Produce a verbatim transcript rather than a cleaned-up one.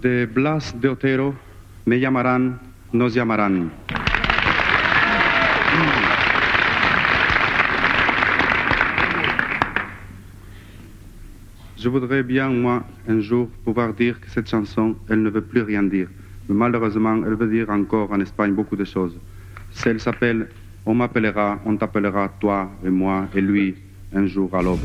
de Blas de Otero, Me llamarán, nos llamarán. Je voudrais bien, moi, un jour, pouvoir dire que cette chanson, elle ne veut plus rien dire. Mais malheureusement, elle veut dire encore en Espagne beaucoup de choses. Elle s'appelle « On m'appellera, on t'appellera, toi et moi et lui, un jour à l'aube ».